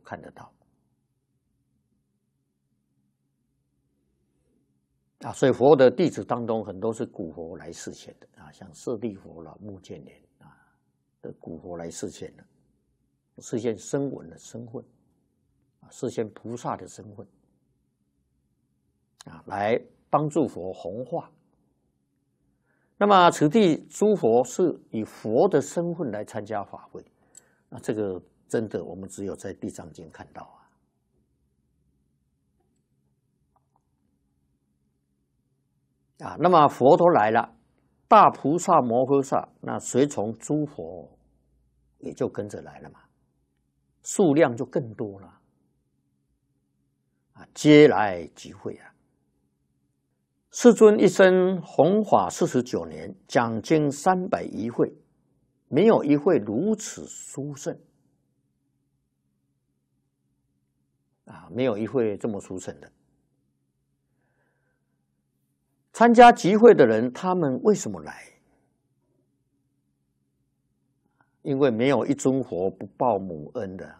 看得到。所以佛的弟子当中，很多是古佛来示现的像舍利佛啦、目犍连的古佛来示现的，示现声闻的身份，示现菩萨的身份，来帮助佛弘化。那么此地诸佛是以佛的身份来参加法会，这个真的我们只有在《地藏经》看到那么佛都来了，大菩萨摩诃萨那随从诸佛也就跟着来了嘛，数量就更多了皆来集会世尊一生弘法49年，讲经301会，没有一会如此殊胜没有一会这么殊胜的。参加集会的人，他们为什么来？因为没有一尊佛不报母恩的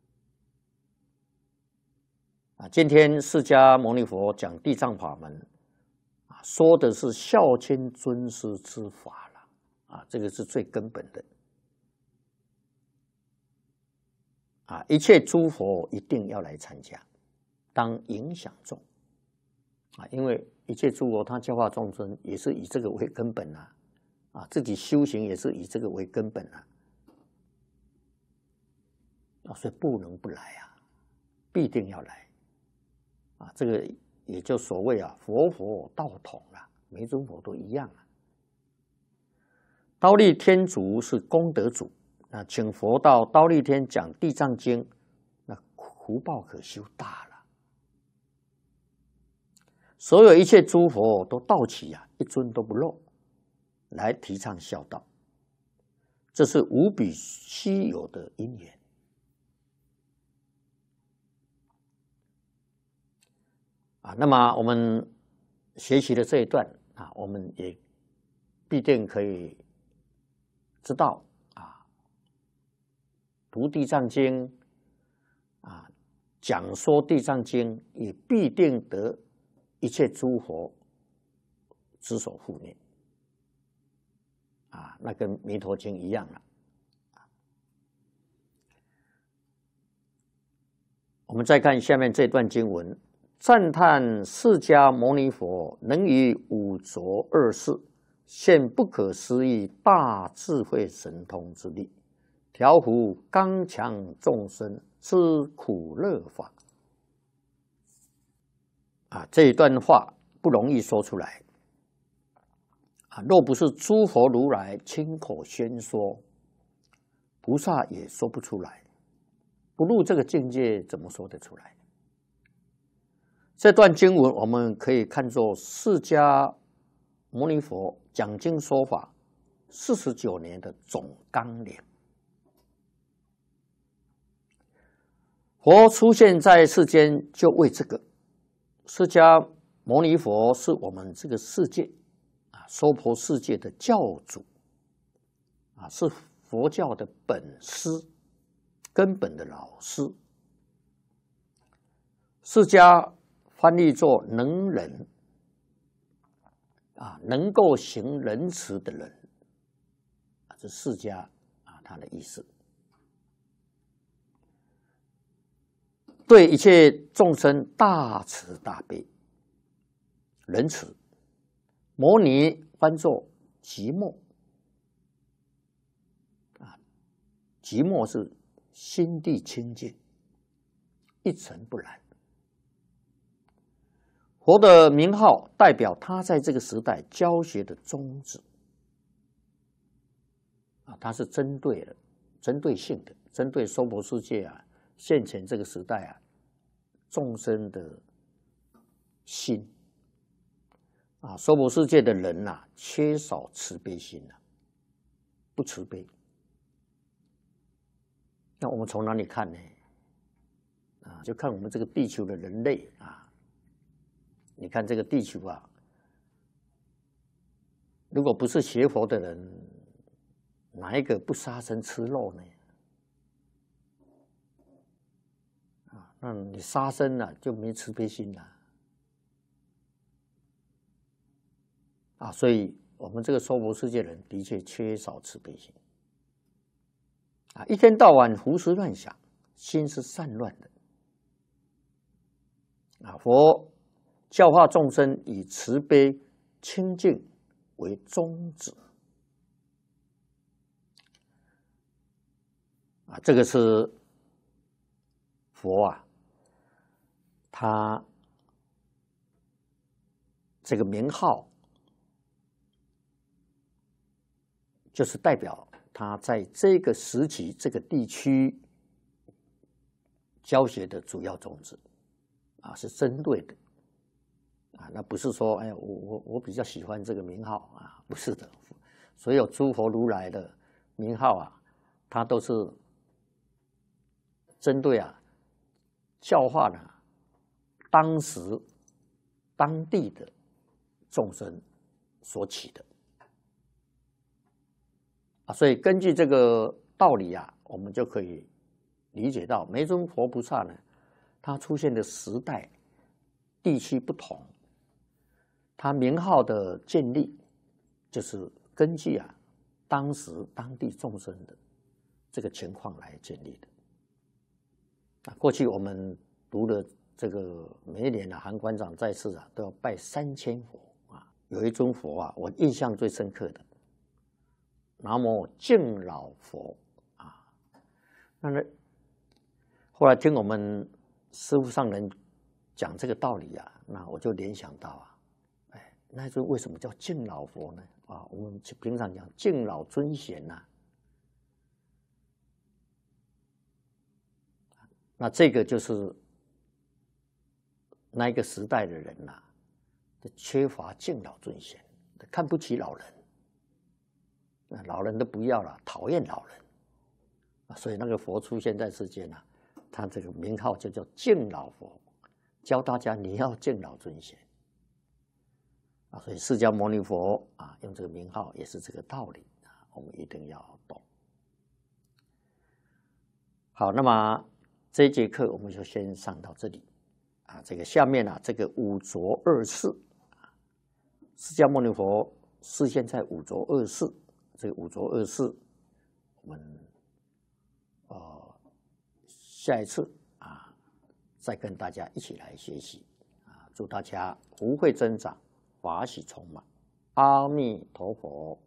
今天释迦牟尼佛讲地藏法门说的是孝亲尊师之法了这个是最根本的一切诸佛一定要来参加，当影响众因为一切诸佛他教化众生也是以这个为根本自己修行也是以这个为根本所以不能不来必定要来这个也就所谓佛佛道统每一尊佛都一样忉利天竺是功德主请佛到忉利天讲地藏经，那福报可修大了。所有一切诸佛都到齐一尊都不漏，来提倡孝道，这是无比稀有的因缘那么我们学习的这一段我们也必定可以知道读地藏经讲说地藏经，也必定得一切诸佛之所护念那跟弥陀经一样了。我们再看下面这段经文，赞叹释迦牟尼佛能于五浊恶世现不可思议大智慧神通之力，调伏刚强众生之苦乐法这一段话不容易说出来若不是诸佛如来亲口宣说，菩萨也说不出来，不入这个境界怎么说得出来？这段经文我们可以看作释迦牟尼佛讲经说法49年的总纲领。佛出现在世间就为这个，释迦牟尼佛是我们这个世界娑婆世界的教主是佛教的本师，根本的老师。释迦翻译作能仁能够行仁慈的人这释迦他的意思。对一切众生大慈大悲仁慈。摩尼翻作寂寞寂寞是心地清净，一尘不染。佛的名号代表他在这个时代教学的宗旨他是针对性的，针对娑婆世界现前这个时代众生的心娑婆世界的人缺少慈悲心不慈悲。那我们从哪里看呢？就看我们这个地球的人类你看这个地球如果不是学佛的人，哪一个不杀生吃肉呢？ 你杀生了就没慈悲心了啊！所以我们这个娑婆世界人的确缺少慈悲心啊，一天到晚胡思乱想，心是散乱的啊。佛教化众生以慈悲清净为宗旨啊，这个是佛啊，他这个名号就是代表他在这个时期、这个地区教学的主要宗旨啊，是针对的啊，那不是说哎，我比较喜欢这个名号啊，不是的，所有诸佛如来的名号啊，它都是针对教化呢当时当地的众生所起的啊，所以根据这个道理啊，我们就可以理解到每尊佛菩萨呢，它出现的时代、地区不同，它名号的建立就是根据当时当地众生的这个情况来建立的。过去我们读的这个每一年韩馆长在世都要拜3000佛啊，有一尊佛我印象最深刻的，南无敬老佛啊。那后来听我们师父上人讲这个道理那我就联想到那尊为什么叫敬老佛呢？我们平常讲敬老尊贤那这个就是那一个时代的人缺乏敬老尊贤，看不起老人，老人都不要了，讨厌老人所以那个佛出现在世间他这个名号就叫敬老佛，教大家你要敬老尊贤所以释迦牟尼佛用这个名号也是这个道理我们一定要懂。好，那么这一节课我们就先上到这里这个下面这个五浊恶世释迦牟尼佛示现在五浊恶世，这个五浊恶世我们下一次再跟大家一起来学习祝大家福慧增长，法喜充满，阿弥陀佛。